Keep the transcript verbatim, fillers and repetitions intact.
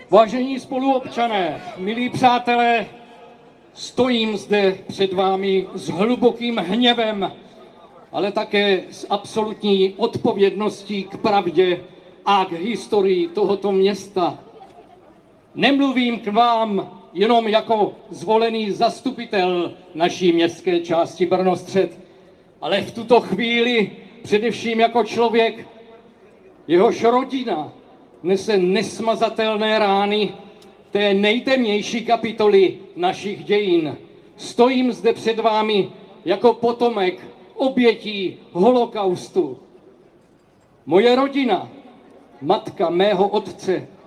Vážení spoluobčané, milí přátelé, stojím zde před vámi s hlubokým hněvem, ale také s absolutní odpovědností k pravdě a k historii tohoto města. Nemluvím k vám jenom jako zvolený zastupitel naší městské části Brno-střed, ale v tuto chvíli především jako člověk, jehož rodina nese nesmazatelné rány té nejtemnější kapitoly našich dějin. Stojím zde před vámi jako potomek obětí holokaustu. Moje rodina, matka mého otce,